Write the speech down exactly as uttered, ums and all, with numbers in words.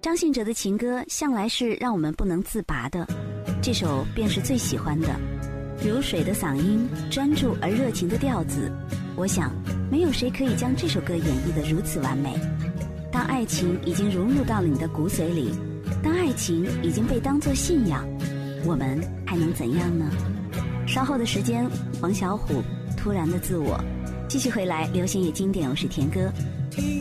张信哲的情歌向来是让我们不能自拔的，这首便是最喜欢的。如水的嗓音，专注而热情的调子，我想没有谁可以将这首歌演绎得如此完美。当爱情已经融入到了你的骨髓里，当爱情已经被当作信仰，我们还能怎样呢？稍后的时间，王小虎突然的自我，继续回来流行也经典，我是田歌。